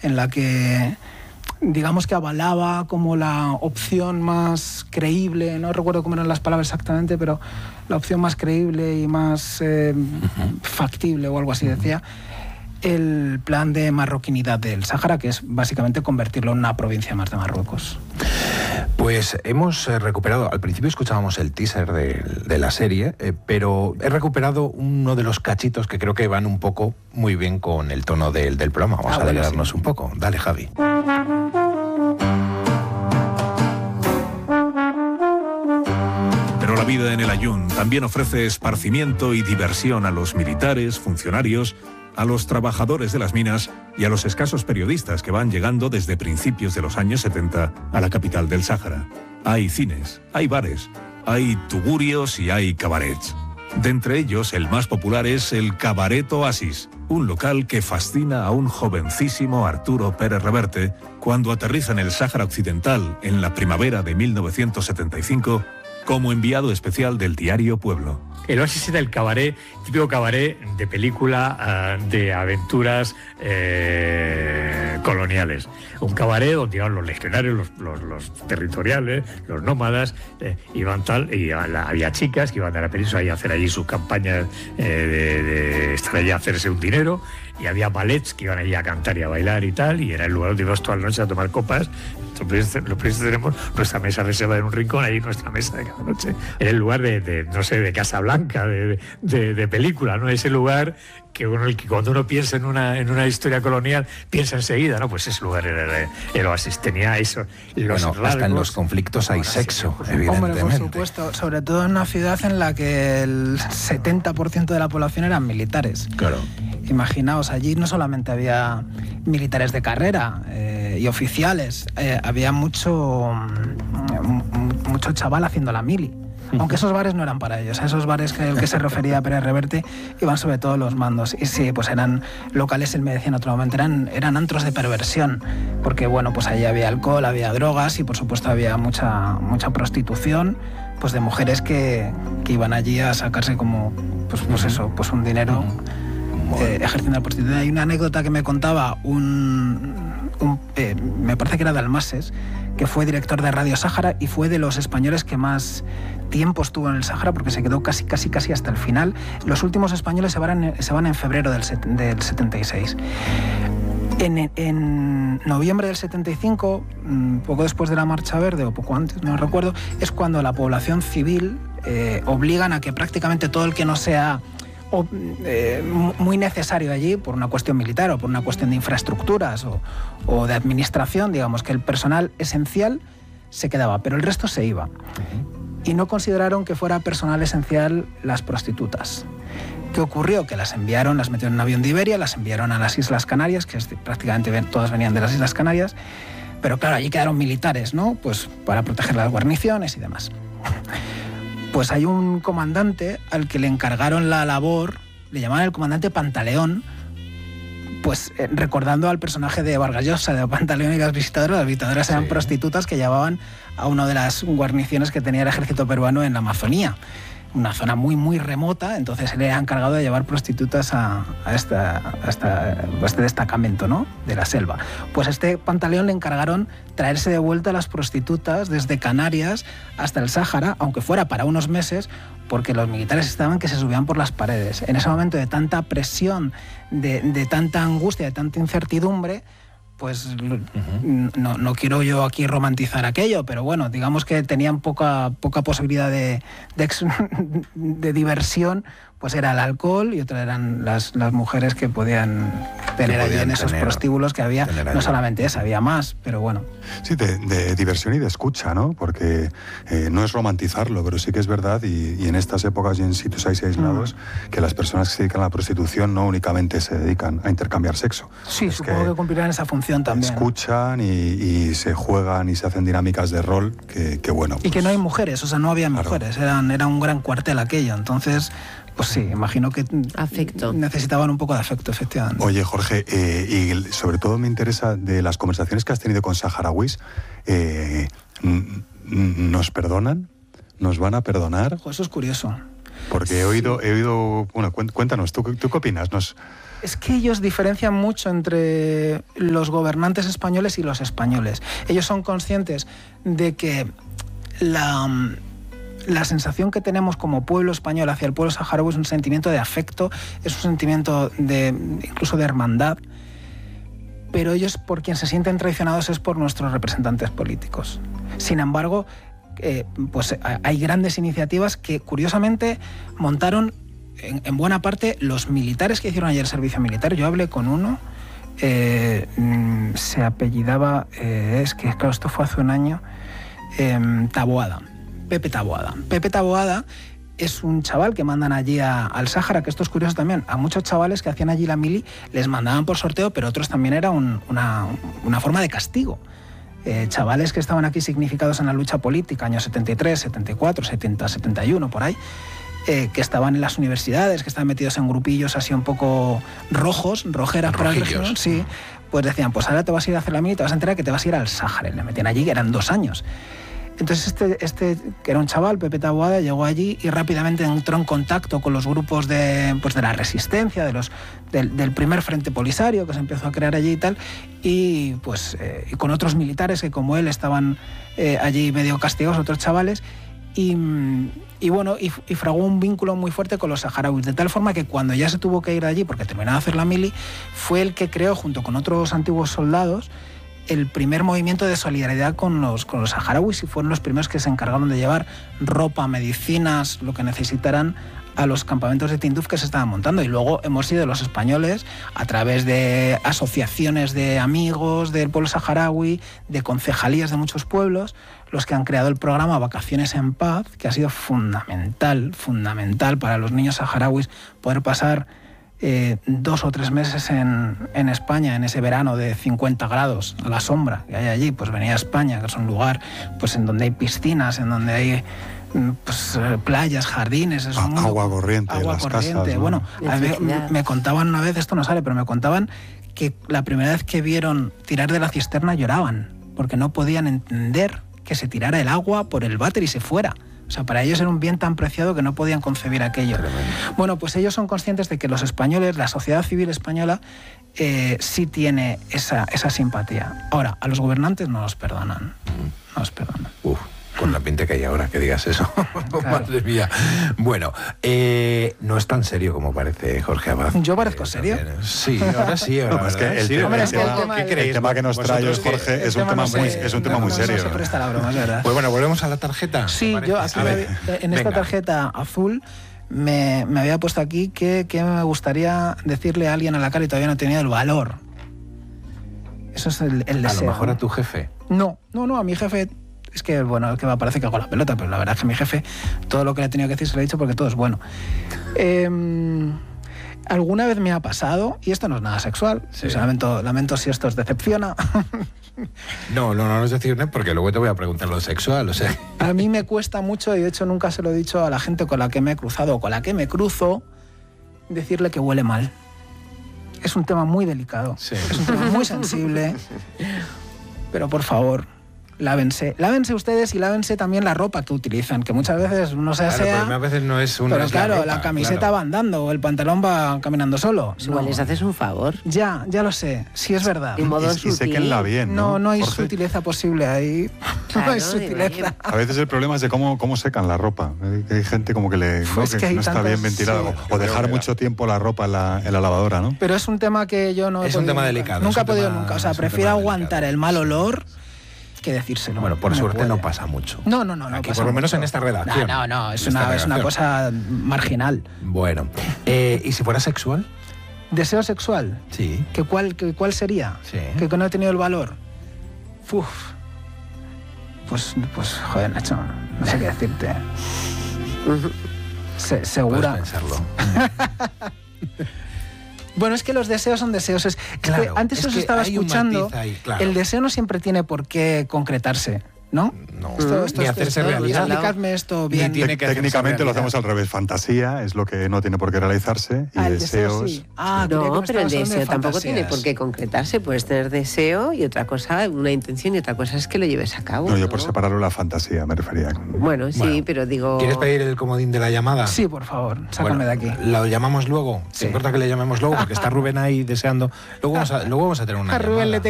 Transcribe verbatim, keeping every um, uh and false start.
en la que, digamos que avalaba como la opción más creíble, no recuerdo cómo eran las palabras exactamente, pero la opción más creíble y más eh, uh-huh. factible o algo así decía, el plan de marroquinidad del Sáhara, que es básicamente convertirlo en una provincia más de Marruecos. Pues hemos recuperado, al principio escuchábamos el teaser de, de la serie, eh, pero he recuperado uno de los cachitos que creo que van un poco muy bien con el tono del, del programa. Vamos ah, a alegrarnos bueno, sí. un poco. Dale, Javi. Pero la vida en el Aaiún también ofrece esparcimiento y diversión a los militares, funcionarios, a los trabajadores de las minas y a los escasos periodistas que van llegando desde principios de los años setenta a la capital del Sáhara. Hay cines, hay bares, hay tugurios y hay cabarets. De entre ellos, el más popular es el Cabaret Oasis, un local que fascina a un jovencísimo Arturo Pérez Reverte cuando aterriza en el Sáhara Occidental en la primavera de mil novecientos setenta y cinco como enviado especial del diario Pueblo. El Oasis era el cabaret, típico cabaret de película uh, de aventuras eh, coloniales. Un cabaret donde iban los legionarios, los, los, los territoriales, los nómadas, eh, iban tal, y había chicas que iban a la península a hacer allí sus campañas eh, de, de estar allí a hacerse un dinero, y había ballets que iban allí a cantar y a bailar y tal, y era el lugar donde íbamos toda la noche a tomar copas. Los periodistas tenemos nuestra mesa reservada en un rincón, ahí nuestra mesa de cada noche. Era el lugar de, de no sé, de Casa Blanca, de, de, de película, ¿no? Ese lugar que, uno, el que cuando uno piensa en una, en una historia colonial, piensa enseguida, ¿no? Pues ese lugar era el Oasis, tenía eso. Los bueno, hasta en los conflictos hay sexo, evidentemente. Hombre, por supuesto, sobre todo en una ciudad en la que el setenta por ciento de la población eran militares. Claro. Imaginaos, allí no solamente había militares de carrera eh, y oficiales, eh, había mucho, mucho chaval haciendo la mili. Aunque esos bares no eran para ellos, a esos bares que el que se refería Pérez Reverte iban sobre todo los mandos. Y sí, pues eran locales, él me decía en otro momento, eran, eran antros de perversión, porque bueno, pues allí había alcohol, había drogas y por supuesto había mucha, mucha prostitución, pues de mujeres que, que iban allí a sacarse como, pues, pues eso, pues un dinero eh, ejerciendo la prostitución. Hay una anécdota que me contaba un, un eh, me parece que era de Almases, que fue director de Radio Sáhara y fue de los españoles que más tiempo estuvo en el Sáhara, porque se quedó casi, casi, casi hasta el final. Los últimos españoles se van, se van en febrero del, set, del setenta y seis. En, en noviembre del setenta y cinco, poco después de la Marcha Verde, o poco antes, no recuerdo, es cuando la población civil eh, obligan a que prácticamente todo el que no sea O, eh, muy necesario allí por una cuestión militar o por una cuestión de infraestructuras o, o de administración, digamos que el personal esencial se quedaba, pero el resto se iba. Y no consideraron que fuera personal esencial las prostitutas. ¿Qué ocurrió? Que las enviaron, las metieron en un avión de Iberia, las enviaron a las Islas Canarias, que es, prácticamente todas venían de las Islas Canarias, pero claro, allí quedaron militares, ¿no? Pues para proteger las guarniciones y demás. Pues hay un comandante al que le encargaron la labor, le llamaban el comandante Pantaleón, pues eh, recordando al personaje de Vargas Llosa, de Pantaleón y las visitadoras. Las visitadoras eran sí. prostitutas que llevaban a una de las guarniciones que tenía el ejército peruano en la Amazonía, una zona muy, muy remota. Entonces él era encargado de llevar prostitutas a, a, esta, a, esta, a este destacamento, ¿no?, de la selva. Pues a este Pantaleón le encargaron traerse de vuelta a las prostitutas desde Canarias hasta el Sáhara, aunque fuera para unos meses, porque los militares estaban que se subían por las paredes. En ese momento de tanta presión, de, de tanta angustia, de tanta incertidumbre, pues uh-huh. no, no quiero yo aquí romantizar aquello, pero bueno, digamos que tenían poca, poca posibilidad de, de, ex, de diversión, pues era el alcohol y otra eran las, las mujeres que podían tener que allí en esos tener, prostíbulos que había, no solamente esa, había más, pero bueno. Sí, de, de diversión y de escucha, ¿no? Porque eh, no es romantizarlo, pero sí que es verdad, y, y en estas épocas y en sitios así aislados, mm. que las personas que se dedican a la prostitución no únicamente se dedican a intercambiar sexo. Sí, es supongo que, que cumplirán esa función también. Escuchan y, y se juegan y se hacen dinámicas de rol que, que bueno. Y pues, que no hay mujeres, o sea, no había claro. mujeres, eran, era un gran cuartel aquello, entonces... Pues sí, imagino que afecto. necesitaban un poco de afecto, efectivamente. Oye, Jorge, eh, y sobre todo me interesa de las conversaciones que has tenido con saharauis, eh, ¿nos perdonan? ¿Nos van a perdonar? Ojo, eso es curioso. Porque he oído, sí. he oído, bueno, cuéntanos, ¿tú, tú qué opinas? ¿Nos, Es que ellos diferencian mucho entre los gobernantes españoles y los españoles. Ellos son conscientes de que la, la sensación que tenemos como pueblo español hacia el pueblo saharaui es un sentimiento de afecto, es un sentimiento de incluso de hermandad, pero ellos por quien se sienten traicionados es por nuestros representantes políticos. Sin embargo, eh, pues hay grandes iniciativas que curiosamente montaron en, en buena parte los militares que hicieron ayer servicio militar. Yo hablé con uno, eh, se apellidaba, eh, es que claro, esto fue hace un año, eh, Taboada, Pepe Taboada. Pepe Taboada es un chaval que mandan allí a, al Sáhara, que esto es curioso también, a muchos chavales que hacían allí la mili les mandaban por sorteo, pero otros también era un, una, una forma de castigo. Eh, chavales que estaban aquí significados en la lucha política, años setenta y tres, setenta y cuatro, setenta, setenta y uno, por ahí, eh, que estaban en las universidades, que estaban metidos en grupillos así un poco rojos, rojeras para el régimen, sí, pues decían, pues ahora te vas a ir a hacer la mili y te vas a enterar que te vas a ir al Sáhara. Y le metían allí, que eran dos años. Entonces este, este, que era un chaval, Pepe Taboada, llegó allí y rápidamente entró en contacto con los grupos de, pues de la resistencia, de los, del, del primer frente polisario que se empezó a crear allí y tal, y, pues, eh, y con otros militares que como él estaban eh, allí medio castigados, otros chavales, y, y bueno, y, y fraguó un vínculo muy fuerte con los saharauis, de tal forma que cuando ya se tuvo que ir de allí, porque terminaba de hacer la mili, fue el que creó, junto con otros antiguos soldados, el primer movimiento de solidaridad con los, con los saharauis, y fueron los primeros que se encargaron de llevar ropa, medicinas, lo que necesitaran a los campamentos de Tinduf que se estaban montando. Y luego hemos sido los españoles, a través de asociaciones de amigos del pueblo saharaui, de concejalías de muchos pueblos, los que han creado el programa Vacaciones en Paz, que ha sido fundamental, fundamental para los niños saharauis poder pasar Eh, dos o tres meses en, en España, en ese verano de cincuenta grados a la sombra que hay allí. Pues venía a España, que es un lugar pues en donde hay piscinas, en donde hay pues, playas, jardines, es un mundo, agua corriente, agua las corriente. casas, ¿no? Bueno, a mí me, me contaban una vez, esto no sale, pero me contaban que la primera vez que vieron tirar de la cisterna lloraban, porque no podían entender que se tirara el agua por el váter y se fuera. O sea, para ellos era un bien tan preciado que no podían concebir aquello. Tremendo. Bueno, pues ellos son conscientes de que los españoles, la sociedad civil española, eh, sí tiene esa, esa simpatía. Ahora, a los gobernantes no los perdonan. No los perdonan. Uf, con la pinta que hay ahora que digas eso. Claro. Madre mía. Bueno, eh, no es tan serio como parece Jorge Abad. ¿Yo parezco serio? Sí, ahora sí. Ahora no, es que el, sí, tema, hombre, el, tema, el, tema, ¿qué creéis? el tema que nos trae hoy, Jorge, es un tema, muy, es un tema muy serio. No se presta la broma, es verdad. Pues bueno, volvemos a la tarjeta. Sí, yo aquí me, en esta Venga. tarjeta azul me, me había puesto aquí que, que me gustaría decirle a alguien a la cara y todavía no he tenido el valor. Eso es el, el deseo. A lo mejor a tu jefe. No, no, no, a mi jefe. Es que, bueno, es que me parece que hago la pelota, pero la verdad es que mi jefe, todo lo que le he tenido que decir se lo he dicho porque todo es bueno. Eh, alguna vez me ha pasado, y esto no es nada sexual, sí. o sea, lamento, lamento si esto os decepciona. No, no, no nos decepciona porque luego te voy a preguntar lo sexual, o sea. A mí me cuesta mucho, y de hecho nunca se lo he dicho a la gente con la que me he cruzado o con la que me cruzo, decirle que huele mal. Es un tema muy delicado, sí. es un tema muy sensible, pero por favor, lávense. Lávense ustedes y lávense también la ropa que utilizan, que muchas veces uno se asea. Claro, pero a veces no es una. Pero es claro, la, ropa, la camiseta claro. va andando o el pantalón va caminando solo. Si igual no. les haces un favor. Ya, ya lo sé, sí es verdad. De modo y, y séquenla bien, ¿no? No, no hay Jorge? sutileza posible ahí. Claro, no hay sutileza. A veces el problema es de cómo, cómo secan la ropa. Hay, hay gente como que, le, pues ¿no? que, que no está bien ventilada. Sí. O, o dejar mucho tiempo la ropa en la, en la lavadora, ¿no? Pero es un tema que yo no he Es podido un tema nunca. delicado. Nunca he podido tema, nunca. O sea, prefiero aguantar el mal olor que decírselo. Bueno, por no suerte puede. no pasa mucho. No, no, no. no Aquí, pasa por lo menos mucho. en esta redacción. No, no, no. Es, una, es una cosa marginal. Bueno. Eh, ¿Y si fuera sexual? ¿Deseo sexual? Sí. ¿Que cuál, que, ¿Cuál sería? Sí. ¿Que no he tenido el valor? Uf. Pues, pues joder, Nacho, no sé qué decirte. Se, segura. Puedes pensarlo. Bueno, es que los deseos son deseos. Es, claro, es que antes es os que estaba hay un escuchando. matiz ahí, claro. El deseo no siempre tiene por qué concretarse. ¿no? No, Esto, esto, ni esto, hacerse esto, realidad. explicadme esto Ni bien. tiene que hacerse Técnicamente lo realidad. hacemos al revés. Fantasía es lo que no tiene por qué realizarse y Ah, el deseo deseos... sí. Ah, creía que No, me pero el estabas hablando de deseo tampoco tiene fantasías. por qué concretarse. Puedes tener deseo y otra cosa, una intención y otra cosa es que lo lleves a cabo. No, yo ¿no? por separarlo la fantasía me refería. Bueno, sí, Bueno, pero digo... ¿Quieres pedir el comodín de la llamada? Sí, por favor, sácame Bueno, de aquí. ¿lo llamamos luego? Sí. ¿Te importa que le llamemos luego? Porque está Rubén ahí deseando. Luego vamos a, luego vamos a tener una A Rubén llamada. le